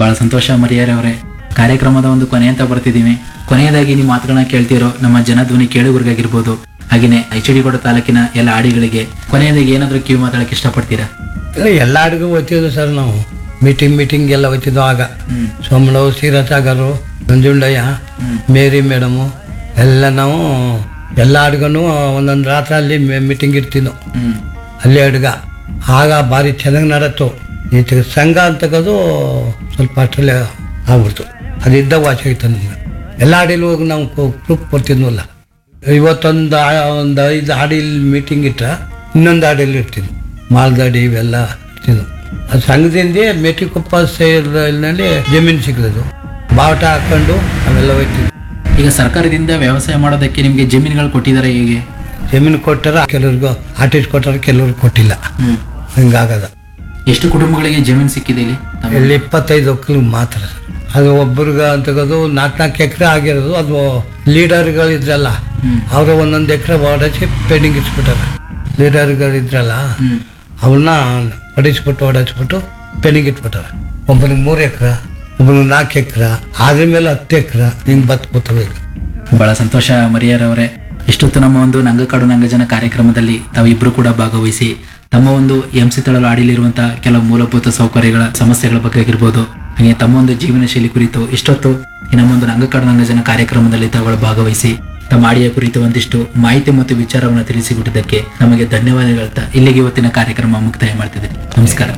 ಬಹಳ ಸಂತೋಷ ಮರಿಯಾರೆ ಅವರೇ. ಕಾರ್ಯಕ್ರಮದ ಒಂದು ಕೊನೆ ಅಂತ ಬರ್ತಿದ್ದೀವಿ. ಕೊನೆಯದಾಗಿ ನಿಮ್ಮ ಮಾತುಗಳನ್ನ ಕೇಳ್ತಿರೋ ನಮ್ಮ ಜನಧ್ವನಿ ಕೇಳುಗರಿಗಾಗಿರ್ಬೋದು, ಹಾಗೇನೆ ಎಚ್.ಡಿ.ಕೋಟೆ ತಾಲೂಕಿನ ಎಲ್ಲ ಆಡಿಗಳಿಗೆ ಕೊನೆಯದಾಗಿ ಏನಾದ್ರೂ ಕಿವಿ ಮಾತಾಡಕ್ಕೆ ಇಷ್ಟಪಡ್ತೀರಾ? ಎಲ್ಲ ಅಡುಗೆ ಓದ್ತಿದ್ವು ಸರ್. ನಾವು ಮೀಟಿಂಗ್ ಎಲ್ಲ ಓದ್ತಿದ್ವು ಆಗ. ಸೋಮಳವು, ಸೀರಸಾಗರು, ನಂಜುಂಡಯ್ಯ, ಮೇರಿ ಮೇಡಮು ಎಲ್ಲ ನಾವು ಎಲ್ಲ ಅಡುಗನು ಒಂದೊಂದು ರಾತ್ರಿ ಅಲ್ಲಿ ಮೀಟಿಂಗ್ ಇರ್ತಿದ್ವು. ಅಲ್ಲಿ ಅಡುಗ ಆಗ ಭಾರಿ ಚೆನ್ನಾಗಿ ನಡತ್ತು. ಈ ಸಂಘ ಅಂತಕ್ಕದು ಸ್ವಲ್ಪ ಅಷ್ಟರಲ್ಲೇ ಆಗ್ಬಿಡ್ತು. ಅದಿದ್ದ ವಾಚ ಆಯ್ತು ನಮ್ಗೆ. ಎಲ್ಲ ಹಾಡಿಲಿ ಹೋಗಿ ನಾವು ಗ್ರೂಪ್ ಕೊಡ್ತಿದ್ವಲ್ಲ. ಇವತ್ತೊಂದು ಒಂದು 5 ಹಾಡಿಲಿ ಮೀಟಿಂಗ್ ಇಟ್ಟರೆ ಇನ್ನೊಂದು ಹಾಡಿಲಿ ಇರ್ತಿದ್ವು. ಮಾಲ್ದಾಡಿ ಇವೆಲ್ಲ ಇರ್ತಿದ್ವು. ಅದು ಸಂಘದಿಂದ ಮೆಟ್ಟಿಕೊಪ್ಪ ಸೇರಿನಲ್ಲಿ ಜಮೀನು ಸಿಗ್ತದು. ಬಾವುಟ ಹಾಕೊಂಡು ಅವೆಲ್ಲ ಹೋಯ್ತಿದ್ವು. ಈಗ ಸರ್ಕಾರದಿಂದ ವ್ಯವಸಾಯ ಮಾಡೋದಕ್ಕೆ ನಿಮ್ಗೆ ಜಮೀನುಗಳು ಕೊಟ್ಟಿದ್ದಾರೆ. ಹೇಗೆ ಜಮೀನು ಕೊಟ್ಟಾರ, ಕೆಲವ್ರಿಗೂ ಆರ್ಟಿಸ್ಟ್ ಕೊಟ್ಟಾರ, ಕೆಲವ್ರಿಗೆ ಕೊಟ್ಟಿಲ್ಲ. ಹಿಂಗಾಗದ. ಎಷ್ಟು ಕುಟುಂಬಗಳಿಗೆ ಜಮೀನು ಸಿಕ್ಕಿದೆ ಇಲ್ಲಿ? ಇಲ್ಲಿ 25 ಒಕ್ಕಲಿಗೆ ಮಾತ್ರ. ಅದು ಒಬ್ಬರಿಗೆ ಅಂತಗೋದು 4 ಎಕರೆ ಆಗಿರೋದು. ಅದು ಲೀಡರ್ಗಳಿದ್ರಲ್ಲ, ಅವ್ರ 1 ಎಕರೆ ಓಡಿಸಿ ಪೆಂಡಿಂಗ್ ಇಟ್ಬಿಟ್ಟಾರ. ಲೀಡರ್ಗಳಿದ್ರಲ್ಲ ಅವ್ರನ್ನ ಹೊಡಿಸ್ಬಿಟ್ಟು ಪೆಂಡಿಂಗ್ ಇಟ್ಬಿಟ್ಟಾರ. ಒಬ್ಬನಿಗೆ 3 ಎಕರೆ, ಒಬ್ಬನಿಗೆ 4 ಎಕರೆ, ಅದ್ರ ಮೇಲೆ 10 ಎಕರೆ ಹಿಂಗೆ ಬದುಕುತ್ತವೆ. ಬಹಳ ಸಂತೋಷ ಮರಿಯಾರವರೇ. ಇಷ್ಟೊತ್ತು ನಮ್ಮ ಒಂದು ನಂಗಕಾಡು ನಂಗಜನ ಕಾರ್ಯಕ್ರಮದಲ್ಲಿ ತಾವು ಇಬ್ರು ಕೂಡ ಭಾಗವಹಿಸಿ ತಮ್ಮ ಒಂದು ಎಂಸಿ ತಳಲು ಆಡಿಲಿರುವಂತಹ ಕೆಲವು ಮೂಲಭೂತ ಸೌಕರ್ಯಗಳ ಸಮಸ್ಯೆಗಳ ಬಗ್ಗೆ ಆಗಿರ್ಬೋದು, ಹಾಗೆ ತಮ್ಮ ಒಂದು ಜೀವನ ಶೈಲಿ ಕುರಿತು ಇಷ್ಟೊತ್ತು ನಮ್ಮ ಒಂದು ನಂಗಕಾಡು ನಂಗಜನ ಕಾರ್ಯಕ್ರಮದಲ್ಲಿ ತಾವುಗಳು ಭಾಗವಹಿಸಿ ತಮ್ಮ ಆಡಿಯ ಕುರಿತು ಒಂದಿಷ್ಟು ಮಾಹಿತಿ ಮತ್ತು ವಿಚಾರವನ್ನು ತಿಳಿಸಿಕೊಟ್ಟಿದ್ದಕ್ಕೆ ನಮಗೆ ಧನ್ಯವಾದ ಹೇಳ್ತಾ ಇಲ್ಲಿಗೆ ಇವತ್ತಿನ ಕಾರ್ಯಕ್ರಮ ಮುಕ್ತಾಯ ಮಾಡ್ತಿದ್ದೀನಿ. ನಮಸ್ಕಾರ.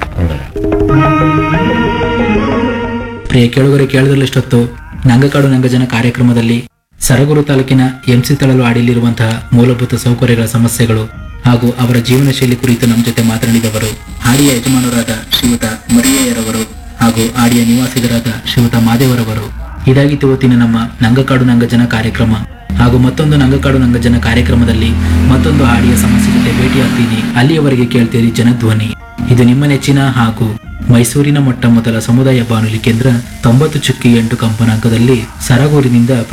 ಪ್ರಿಯ ಕೇಳುಗರೆ, ಕೇಳಿದ್ರಲ್ಲಿ ಇಷ್ಟೊತ್ತು ನಂಗಕಾಡು ನಂಗಜನ ಕಾರ್ಯಕ್ರಮದಲ್ಲಿ ಸರಗೂರು ತಾಲೂಕಿನ ಎಂಸಿ ತಳಲು ಆಡಿಲಿರುವಂತಹ ಮೂಲಭೂತ ಸೌಕರ್ಯಗಳ ಸಮಸ್ಯೆಗಳು ಹಾಗೂ ಅವರ ಜೀವನ ಶೈಲಿ ಕುರಿತು ನಮ್ಮ ಜೊತೆ ಮಾತನಾಡಿದವರು ಆಡಿಯ ಯಜಮಾನರಾದ ಶ್ರೀಯುತ ಮರಿಯಯ್ಯರವರು ಹಾಗೂ ಆಡಿಯ ನಿವಾಸಿಗರಾದ ಶ್ರೀಯುತ ಮಾದೇವರವರು. ಇದಾಗಿತ್ತು ಇವತ್ತಿನ ನಮ್ಮ ನಂಗಕಾಡು ನಂಗಜನ ಕಾರ್ಯಕ್ರಮ. ಹಾಗೂ ಮತ್ತೊಂದು ನಂಗಕಾಡು ನಂಗಜನ ಕಾರ್ಯಕ್ರಮದಲ್ಲಿ ಮತ್ತೊಂದು ಆಡಿಯ ಸಮಸ್ಯೆ ಜೊತೆ ಭೇಟಿಯಾಗ್ತೀನಿ. ಅಲ್ಲಿಯವರೆಗೆ ಕೇಳ್ತೀರಿ ಜನಧ್ವನಿ. ಇದು ನಿಮ್ಮ ನೆಚ್ಚಿನ ಹಾಗೂ ಮೈಸೂರಿನ ಮೊಟ್ಟ ಮೊದಲ ಸಮುದಾಯ ಬಾನುಲಿ ಕೇಂದ್ರ 90.8 ಕಂಪನಾಂಕದಲ್ಲಿ ಸರಗೂರಿನಿಂದ